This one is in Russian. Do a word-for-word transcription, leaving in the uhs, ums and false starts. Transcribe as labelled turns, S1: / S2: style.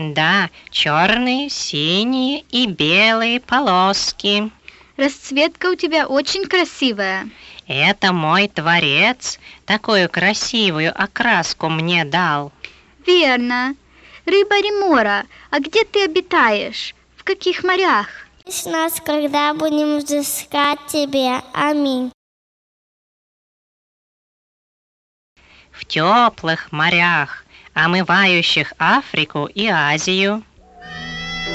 S1: Да, черные, синие и белые полоски.
S2: Расцветка у тебя очень красивая.
S1: Это мой творец такую красивую окраску мне дал.
S2: Верно. Рыба Ремора, а где ты обитаешь? В каких морях?
S3: Ищ нас, когда будем взыскать тебе. Аминь.
S1: В теплых морях, омывающих Африку и Азию.